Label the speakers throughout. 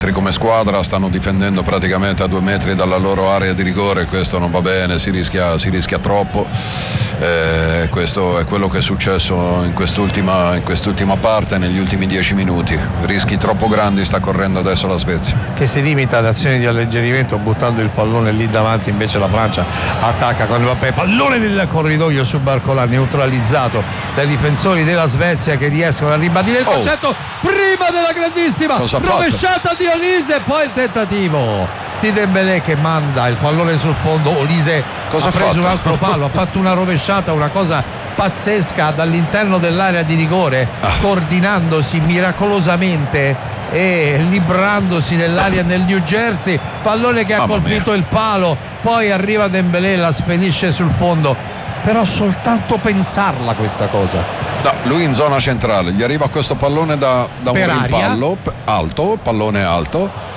Speaker 1: come squadra stanno difendendo praticamente a 2 metri dalla loro area di rigore, questo non va bene, si rischia troppo. Questo è quello che è successo in quest'ultima parte, negli ultimi 10 minuti. Rischi troppo grandi sta correndo adesso la Svezia,
Speaker 2: che si limita ad azioni di alleggerimento buttando il pallone lì davanti. Invece la Francia attacca con Mbappé, pallone nel corridoio su Barcola, neutralizzato dai difensori della Svezia, che riescono a ribadire il concetto prima della grandissima rovesciata di Olise, poi il tentativo di Dembélé che manda il pallone sul fondo. Olise ha preso un altro palo, ha fatto una rovesciata, una cosa pazzesca dall'interno dell'area di rigore, coordinandosi miracolosamente e librandosi nell'area del New Jersey, pallone che ha colpito il palo, poi arriva Dembélé, la spedisce sul fondo. Però soltanto pensarla questa cosa.
Speaker 1: Lui in zona centrale, gli arriva questo pallone da un rimpallo alto, pallone alto,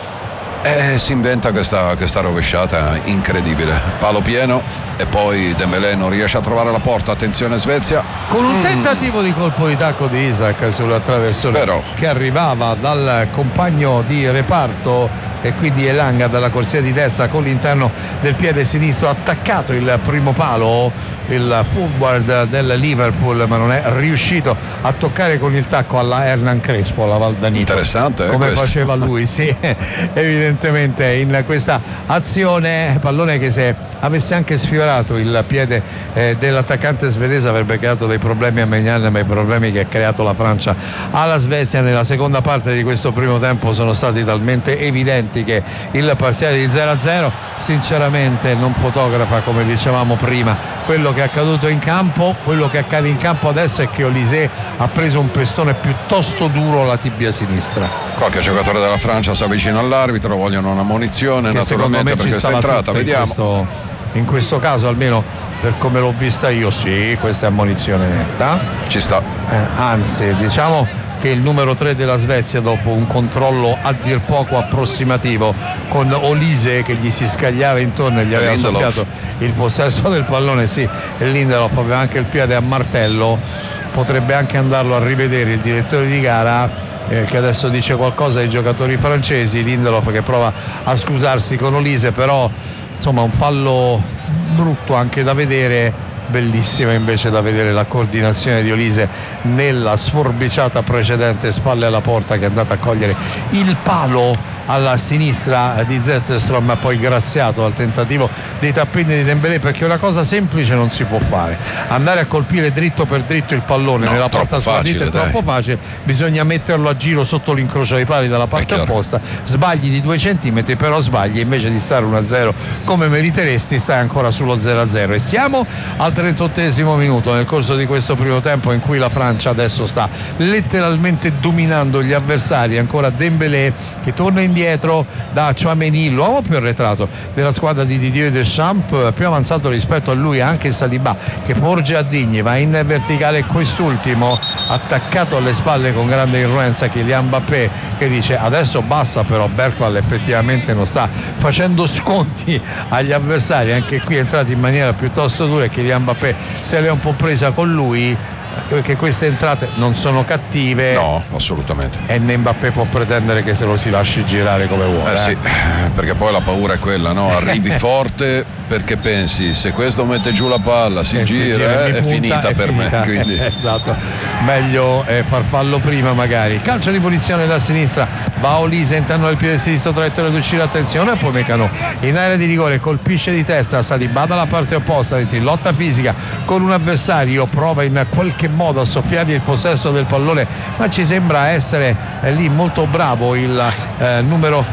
Speaker 1: e si inventa questa rovesciata incredibile, palo pieno, e poi Dembélé non riesce a trovare la porta. Attenzione Svezia,
Speaker 2: con un tentativo di colpo di tacco di Isaac sull'attraversone che arrivava dal compagno di reparto, e quindi Elanga dalla corsia di destra con l'interno del piede sinistro attaccato il primo palo, il forward del Liverpool, ma non è riuscito a toccare con il tacco alla Hernan Crespo, la Valdanito.
Speaker 1: Interessante
Speaker 2: come
Speaker 1: questo
Speaker 2: faceva lui, sì, evidentemente in questa azione, pallone che se avesse anche sfiorato il piede dell'attaccante svedese avrebbe creato dei problemi a Maignan, ma i problemi che ha creato la Francia alla Svezia nella seconda parte di questo primo tempo sono stati talmente evidenti che il parziale di 0-0 sinceramente non fotografa, come dicevamo prima, quello che è accaduto in campo. Quello che accade in campo adesso è che Olise ha preso un pestone piuttosto duro alla tibia sinistra.
Speaker 1: Qualche giocatore della Francia si avvicina all'arbitro, vogliono una munizione che naturalmente per questa entrata, vediamo.
Speaker 2: In questo caso, almeno per come l'ho vista io, sì, questa è ammonizione netta,
Speaker 1: ci sta.
Speaker 2: Anzi, diciamo che il numero 3 della Svezia, dopo un controllo a dir poco approssimativo con Olise che gli si scagliava intorno e gli aveva soffiato il possesso del pallone, sì, e Lindelof aveva anche il piede a martello, potrebbe anche andarlo a rivedere il direttore di gara, che adesso dice qualcosa ai giocatori francesi. Lindelof che prova a scusarsi con Olise, però insomma un fallo brutto anche da vedere. Bellissima invece da vedere la coordinazione di Olise nella sforbiciata precedente, spalle alla porta, che è andata a cogliere il palo alla sinistra di Zetterstrom, ma poi graziato dal tentativo dei tappini di Dembélé, perché una cosa semplice non si può fare, andare a colpire dritto per dritto il pallone nella porta sguardita, è troppo facile, bisogna metterlo a giro sotto l'incrocio dei pali dalla parte opposta, sbagli di 2 centimetri, però sbagli, invece di stare 1-0 come meriteresti stai ancora sullo 0-0. E siamo al 38esimo minuto nel corso di questo primo tempo, in cui la Francia adesso sta letteralmente dominando gli avversari. Ancora Dembélé che torna indietro da Tchouaméni, l'uomo più arretrato della squadra di Didier Deschamps, più avanzato rispetto a lui anche Saliba, che porge a Digne, va in verticale quest'ultimo, attaccato alle spalle con grande irruenza Kylian Mbappé, che dice adesso basta. Però Bergwijn effettivamente non sta facendo sconti agli avversari, anche qui è entrato in maniera piuttosto dura e Kylian Mbappé se l'è un po' presa con lui, perché queste entrate non sono cattive,
Speaker 1: no, assolutamente,
Speaker 2: e né Mbappé può pretendere che se lo si lasci girare come vuole.
Speaker 1: Sì, perché poi la paura è quella, no? Arrivi forte perché pensi se questo mette giù la palla si gira, è finita per me, quindi
Speaker 2: esatto, meglio far fallo prima magari. Calcio di punizione da sinistra, va Olise interno del piede sinistro, traiettoria d'uscita, attenzione, poi Mécano in area di rigore, colpisce di testa, Saliba dalla parte opposta, in lotta fisica con un avversario, prova in qualche modo a soffiargli il possesso del pallone, ma ci sembra essere lì molto bravo il numero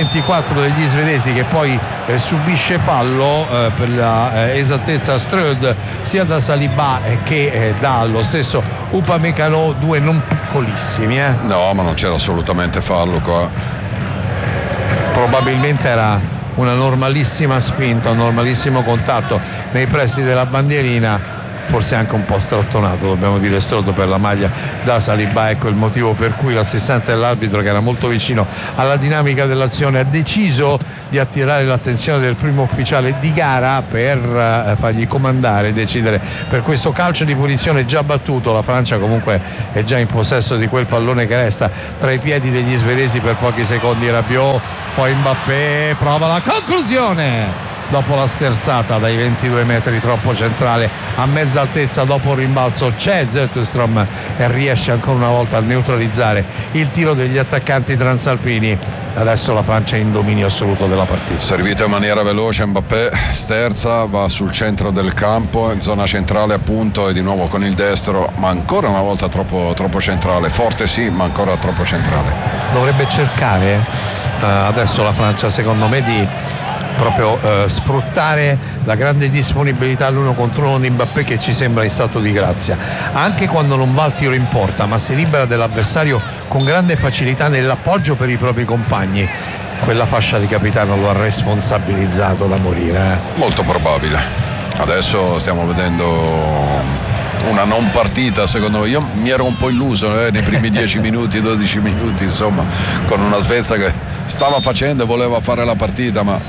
Speaker 2: 24 degli svedesi, che poi subisce fallo per la esattezza Strød, sia da Saliba che dallo stesso Upamecano, due non piccolissimi.
Speaker 1: No, ma non c'era assolutamente fallo qua,
Speaker 2: probabilmente era una normalissima spinta, un normalissimo contatto nei pressi della bandierina. forse anche un po' strattonato, dobbiamo dire, solo per la maglia da Saliba. Ecco il motivo per cui l'assistente dell'arbitro, che era molto vicino alla dinamica dell'azione, ha deciso di attirare l'attenzione del primo ufficiale di gara per fargli comandare e decidere per questo calcio di punizione già battuto. La Francia comunque è già in possesso di quel pallone che resta tra i piedi degli svedesi per pochi secondi. Rabiot, poi Mbappé prova la conclusione dopo la sterzata dai 22 metri, troppo centrale, a mezza altezza. Dopo il rimbalzo c'è Zetterstrom e riesce ancora una volta a neutralizzare il tiro degli attaccanti transalpini. Adesso la Francia è in dominio assoluto della partita.
Speaker 1: Servita in maniera veloce Mbappé, sterza, va sul centro del campo, in zona centrale appunto, e di nuovo con il destro, ma ancora una volta troppo centrale, forte sì, ma ancora troppo centrale.
Speaker 2: Dovrebbe cercare adesso la Francia, secondo me, di proprio sfruttare la grande disponibilità all'uno contro uno di Mbappé, che ci sembra in stato di grazia anche quando non va al tiro in porta, ma si libera dell'avversario con grande facilità nell'appoggio per i propri compagni. Quella fascia di capitano lo ha responsabilizzato da morire.
Speaker 1: Molto probabile. Adesso stiamo vedendo una non partita, secondo me. Io mi ero un po' illuso nei primi 10 minuti, 12 minuti, insomma, con una Svezia che stava facendo e voleva fare la partita, ma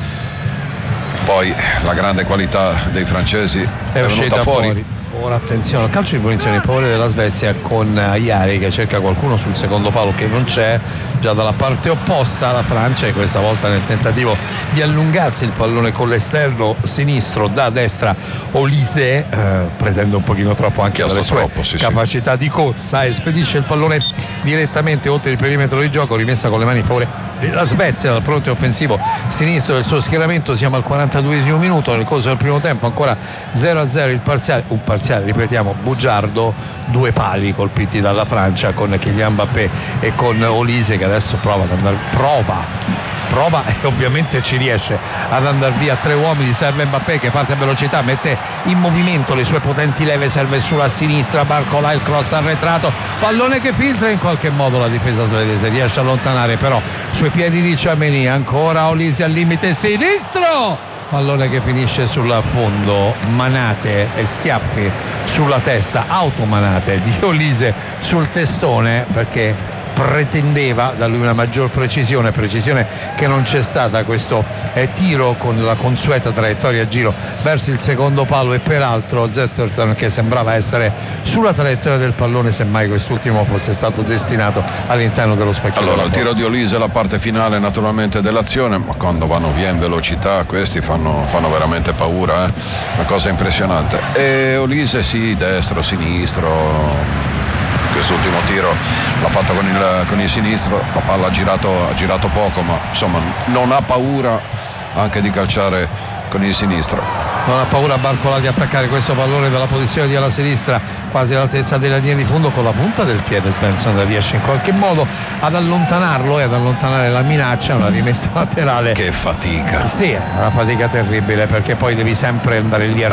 Speaker 1: poi la grande qualità dei francesi è venuta fuori.
Speaker 2: Ora attenzione al calcio di punizione in favore della Svezia, con Jari che cerca qualcuno sul secondo palo che non c'è, già dalla parte opposta la Francia, e questa volta nel tentativo di allungarsi il pallone con l'esterno sinistro da destra Olise pretende un pochino troppo anche dalle sue capacità di corsa e spedisce il pallone direttamente oltre il perimetro di gioco. Rimessa con le mani in favore della Svezia dal fronte offensivo sinistro del suo schieramento. Siamo al 42esimo minuto, nel corso del primo tempo ancora 0-0 il parziale, un parziale, ripetiamo, bugiardo, 2 pali colpiti dalla Francia con Kylian Mbappé e con Olise, che adesso prova e ovviamente ci riesce ad andare via. 3 uomini, serve Mbappé che parte a velocità, mette in movimento le sue potenti leve, serve sulla sinistra, Barcola, il cross arretrato, pallone che filtra in qualche modo, la difesa svedese riesce a allontanare però sui piedi di Tchouaméni. Ancora Olise al limite sinistro, pallone che finisce sul fondo, manate e schiaffi sulla testa, automanate di Olise sul testone, perché pretendeva da lui una maggior precisione che non c'è stata. Questo tiro con la consueta traiettoria a giro verso il secondo palo, e peraltro Zetterstrom che sembrava essere sulla traiettoria del pallone, semmai quest'ultimo fosse stato destinato all'interno dello specchio.
Speaker 1: Allora il tiro di Olise è la parte finale naturalmente dell'azione, ma quando vanno via in velocità questi fanno veramente paura, una cosa impressionante. E Olise sì, destro, sinistro, quest'ultimo tiro l'ha fatto con il sinistro, la palla ha girato poco, ma insomma non ha paura anche di calciare con il sinistro.
Speaker 2: Non ha paura Barcola di attaccare questo pallone dalla posizione di ala sinistra, quasi all'altezza della linea di fondo, con la punta del piede Svensson riesce in qualche modo ad allontanarlo e ad allontanare la minaccia. Una rimessa laterale,
Speaker 1: che fatica.
Speaker 2: Sì, è una fatica terribile, perché poi devi sempre andare lì a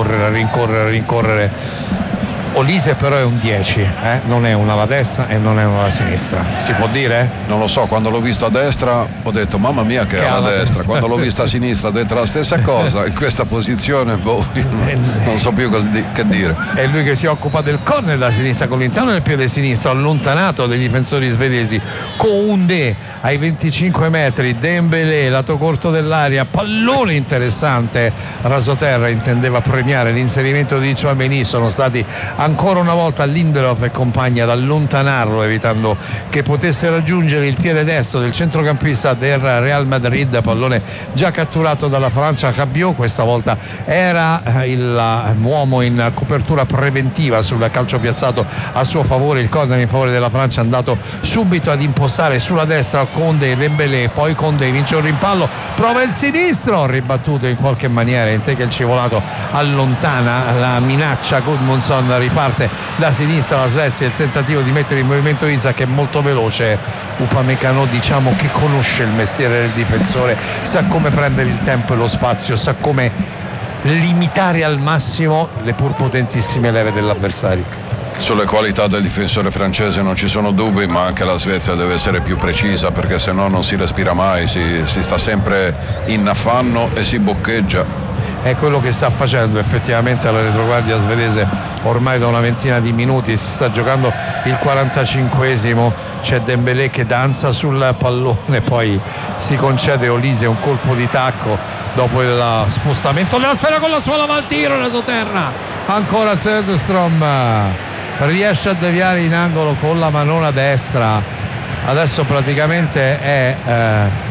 Speaker 2: rincorrere. Olise però è un 10, non è una alla destra e non è una alla sinistra, si può dire?
Speaker 1: Non lo so, quando l'ho visto a destra ho detto mamma mia che è alla destra, quando l'ho vista a sinistra ho detto la stessa cosa. In questa posizione non so più che dire.
Speaker 2: È lui che si occupa del corner da sinistra con l'interno del piede sinistro, allontanato dai difensori svedesi. Koundé ai 25 metri, Dembélé lato corto dell'area, pallone interessante, rasoterra, intendeva premiare l'inserimento di Tchouaméni. Sono stati ancora una volta Lindelof e compagni ad allontanarlo, evitando che potesse raggiungere il piede destro del centrocampista del Real Madrid. Pallone già catturato dalla Francia. Rabiot questa volta era l'uomo in copertura preventiva sul calcio piazzato a suo favore. Il corner in favore della Francia è andato subito ad impostare sulla destra Koundé e Dembélé, poi Koundé vince un rimpallo, prova il sinistro, ribattuto in qualche maniera, in te che il scivolato allontana la minaccia. Gudmundsson parte da sinistra la Svezia, il tentativo di mettere in movimento Isak, che è molto veloce. Upamecano, diciamo che conosce il mestiere del difensore, sa come prendere il tempo e lo spazio, sa come limitare al massimo le pur potentissime leve dell'avversario.
Speaker 1: Sulle qualità del difensore francese non ci sono dubbi, ma anche la Svezia deve essere più precisa, perché se no non si respira mai, si sta sempre in affanno e si boccheggia.
Speaker 2: è quello che sta facendo effettivamente la retroguardia svedese ormai da una ventina di minuti. Si sta giocando il 45esimo, c'è Dembélé che danza sul pallone, poi si concede Olise un colpo di tacco dopo il spostamento della sfera con la sua lava al tiro, retroterra ancora Söderström, riesce a deviare in angolo con la manona destra. Adesso praticamente è